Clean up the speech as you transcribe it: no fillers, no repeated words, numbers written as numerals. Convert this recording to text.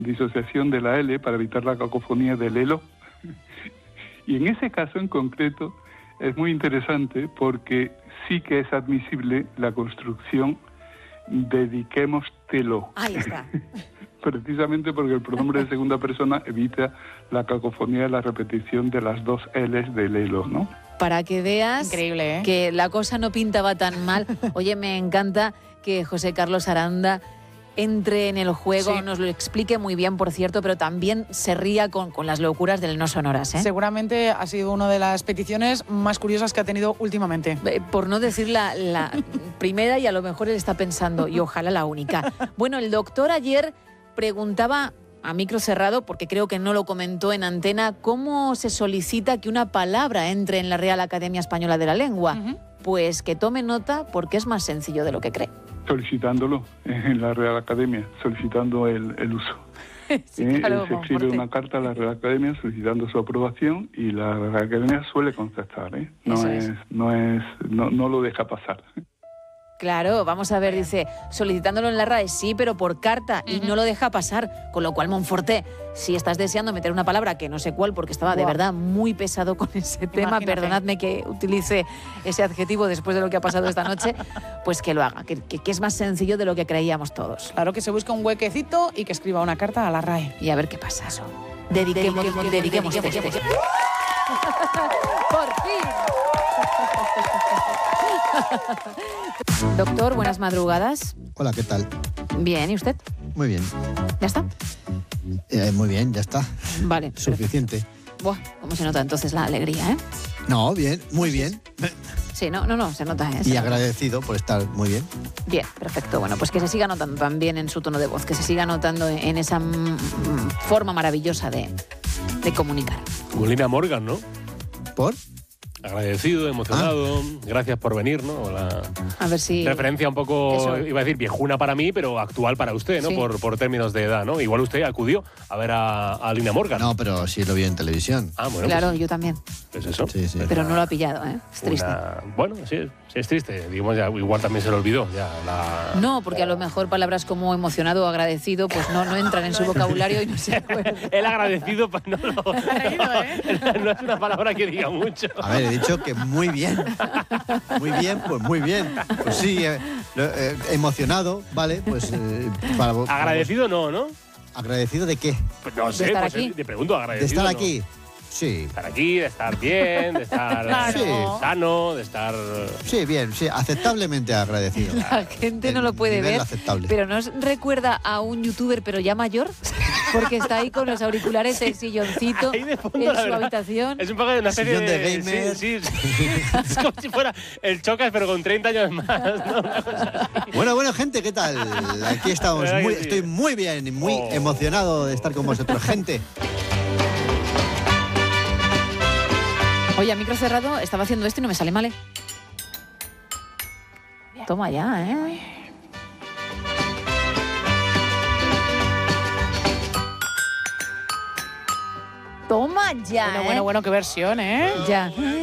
disociación de la L para evitar la cacofonía del elo. Y en ese caso en concreto es muy interesante porque sí que es admisible la construcción dediquémostelo. Ahí está. Precisamente porque el pronombre de segunda persona evita la cacofonía de la repetición de las dos L's del elo, ¿no? Para que veas increíble, ¿eh? Que la cosa no pintaba tan mal. Oye, me encanta que José Carlos Aranda entre en el juego, Sí. nos lo explique muy bien, por cierto, pero también se ría con las locuras del No Sonoras, ¿eh? Seguramente ha sido una de las peticiones más curiosas que ha tenido últimamente. Por no decir la primera, y a lo mejor él está pensando, y ojalá la única. Bueno, el doctor ayer preguntaba a micro cerrado, porque creo que no lo comentó en antena, cómo se solicita que una palabra entre en la Real Academia Española de la Lengua. Pues que tome nota, porque es más sencillo de lo que cree. Solicitándolo en la Real Academia, solicitando el uso. Sí, claro, se escribe una carta a la Real Academia solicitando su aprobación y la Real Academia suele contestar, ¿eh? No lo deja pasar. Claro, vamos a ver, dice, solicitándolo en la RAE, sí, pero por carta, y no lo deja pasar. Con lo cual, Monforté, si estás deseando meter una palabra que no sé cuál, porque estaba de verdad muy pesado con ese tema, perdonadme que utilice ese adjetivo después de lo que ha pasado esta noche, pues que lo haga, que es más sencillo de lo que creíamos todos. Claro, que se busque un huequecito y que escriba una carta a la RAE. Y a ver qué pasa. Dediquemos. ¡Por fin! Doctor, buenas madrugadas. Hola, ¿qué tal? Bien, ¿y usted? Muy bien. ¿Ya está? Muy bien, ya está. Vale. Suficiente. Buah, ¿cómo se nota entonces la alegría, eh? No, bien, muy bien. Sí, no, se nota, ¿eh? Y agradecido por estar muy bien. Bien, perfecto. Bueno, pues que se siga notando también en su tono de voz, que se siga notando en esa forma maravillosa de comunicar. Como Lina Morgan, ¿no? ¿Por? Agradecido, emocionado, gracias por venir, ¿no? A ver si... Referencia un poco, Eso. iba a decir viejuna para mí, pero actual para usted, ¿no? Sí. Por términos de edad, ¿no? Igual usted acudió a ver a Lina Morgan. No, pero sí lo vi en televisión. Ah, bueno. Claro, yo también. Pues eso. Sí, sí. Pero no lo ha pillado, ¿eh? Es triste. Bueno, sí, es triste. Digamos, ya, igual también se lo olvidó. No, porque a lo mejor palabras como emocionado o agradecido pues no entran en su vocabulario y no se acuerda. El agradecido, pues no es una palabra que diga mucho. A ver, he dicho que muy bien. Muy bien, pues muy bien. Pues sí, emocionado, ¿vale? Pues agradecido no. ¿Agradecido de qué? Pues no sé, ¿De estar pues aquí? te pregunto, agradecido. ¿De estar ¿no? aquí? Sí. De estar aquí, de estar bien, de estar Claro. sano, de estar... Sí, bien, sí, aceptablemente agradecido. La gente no lo puede Nivel ver, aceptable. pero ¿nos recuerda a un youtuber, pero ya mayor? Porque está ahí con los auriculares, el silloncito, Ahí de fondo, en la su verdad. habitación. Es un poco de una especie Sillón de gamer. Sí. Es como si fuera el Chocas, pero con 30 años más, ¿no? Una cosa así. Bueno, gente, ¿qué tal? Aquí estamos. ¿Verdad que sí? Estoy muy bien y muy emocionado de estar con vosotros, gente. Oye, a micro cerrado estaba haciendo esto y no me sale mal, ¿eh? Toma ya, ¿eh? Toma ya, Bueno, qué versión, ¿eh? Ya.